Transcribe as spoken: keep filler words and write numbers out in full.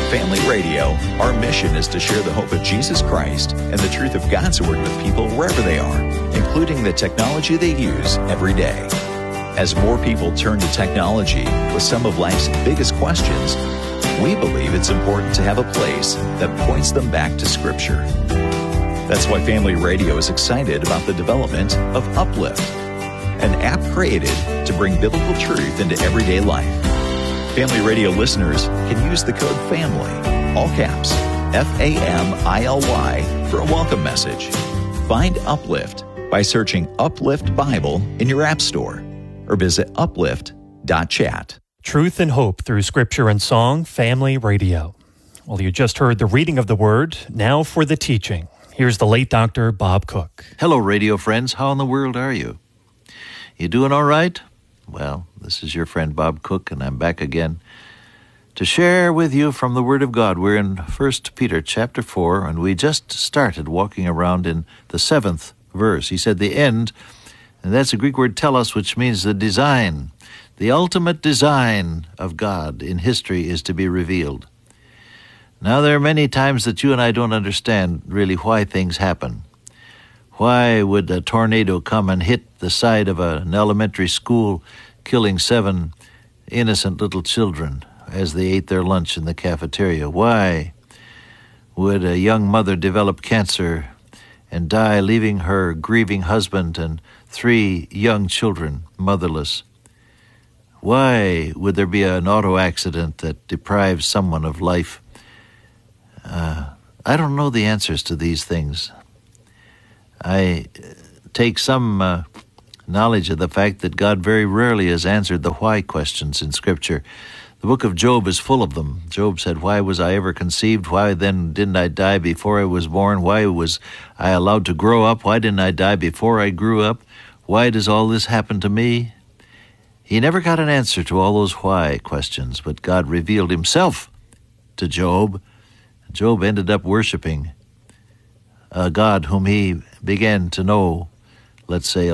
Family Radio, our mission is to share the hope of Jesus Christ and the truth of God's Word with people wherever they are, including the technology they use every day. As more people turn to technology with some of life's biggest questions, we believe it's important to have a place that points them back to Scripture. That's why Family Radio is excited about the development of Uplift, an app created to bring biblical truth into everyday life. Family Radio listeners can use the code FAMILY, all caps, F A M I L Y, for a welcome message. Find Uplift by searching Uplift Bible in your app store or visit uplift dot chat. Truth and hope through Scripture and song, Family Radio. Well, you just heard the reading of the Word. Now for the teaching. Here's the late Doctor Bob Cook. Hello, radio friends. How in the world are you? You doing all right? Well, this is your friend Bob Cook, and I'm back again to share with you from the Word of God. We're in First Peter chapter four, and we just started walking around in the seventh verse. He said the end, and that's a Greek word telos, which means the design. The ultimate design of God in history is to be revealed. Now, there are many times that you and I don't understand really why things happen. Why would a tornado come and hit the side of an elementary school, killing seven innocent little children as they ate their lunch in the cafeteria? Why would a young mother develop cancer and die, leaving her grieving husband and three young children motherless? Why would there be an auto accident that deprives someone of life? Uh, I don't know the answers to these things. I take some uh, knowledge of the fact that God very rarely has answered the why questions in Scripture. The book of Job is full of them. Job said, why was I ever conceived? Why then didn't I die before I was born? Why was I allowed to grow up? Why didn't I die before I grew up? Why does all this happen to me? He never got an answer to all those why questions, but God revealed himself to Job. Job ended up worshiping a God whom he began to know, let's say,